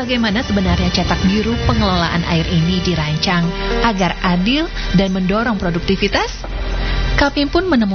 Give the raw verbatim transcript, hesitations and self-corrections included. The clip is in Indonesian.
bagaimana sebenarnya cetak biru pengelolaan air ini dirancang agar adil dan mendorong produktivitas? Kami pun menemukan